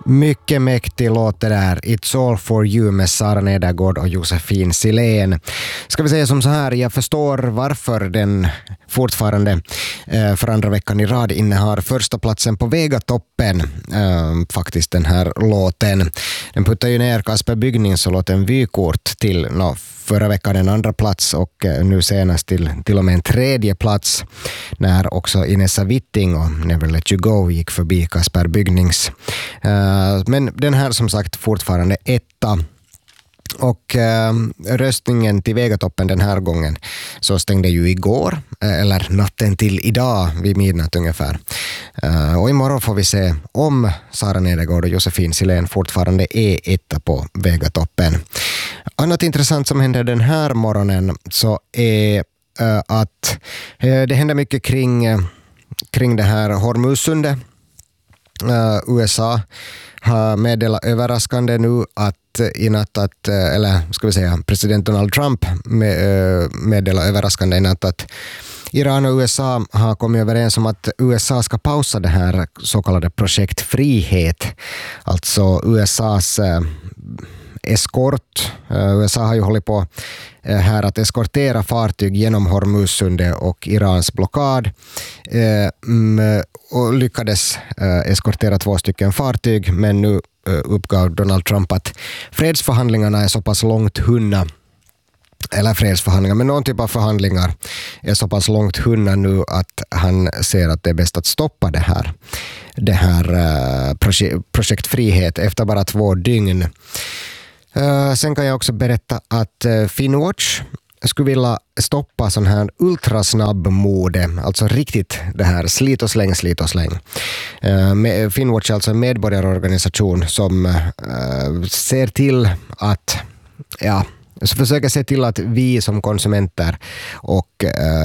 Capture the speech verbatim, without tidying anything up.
Mycket mäktig låt det där. It's all for you med Sara Nedergård och Josefin Silén. Ska vi säga som så här, jag förstår varför den fortfarande eh, för andra veckan i rad innehar första platsen på Vegatoppen. Eh, faktiskt den här låten. Den puttar ju ner Kasper Byggnings och låten Vykort till no, förra veckan en andra plats och eh, nu senast till, till och med en tredje plats när också Inessa Witting och Never Let You Go gick förbi Kasper Byggnings. Uh, men den här som sagt fortfarande etta. Och uh, röstningen till Vegatoppen den här gången så stängde ju igår, eller natten till idag vid midnatt ungefär. Uh, och imorgon får vi se om Sara Nedergård och Josefin Silén fortfarande är etta på Vegatoppen. Annat intressant som händer den här morgonen så är uh, att uh, det händer mycket kring, uh, kring det här Hormuzsundet. Uh, U S A har meddelat överraskande nu att i natt att, eller ska vi säga president Donald Trump meddelar överraskande i natt att Iran och U S A har kommit överens om att U S A ska pausa det här så kallade projekt Frihet, alltså U S A:s eskort. U S A har ju hållit på här att eskortera fartyg genom Hormuzsundet och Irans blockad och lyckades eskortera två stycken fartyg, men nu uppgav Donald Trump att fredsförhandlingarna är så pass långt hunna, eller fredsförhandlingar, men någon typ av förhandlingar är så pass långt hunna nu att han ser att det är bäst att stoppa det här, det här projekt Frihet efter bara två dygn. Uh, sen kan jag också berätta att uh, Finnwatch skulle vilja stoppa sån här ultrasnabb mode, alltså riktigt det här slit och släng, slit och släng. Uh, Finnwatch är alltså en medborgarorganisation som uh, ser till att, ja, så försöker se till att vi som konsumenter och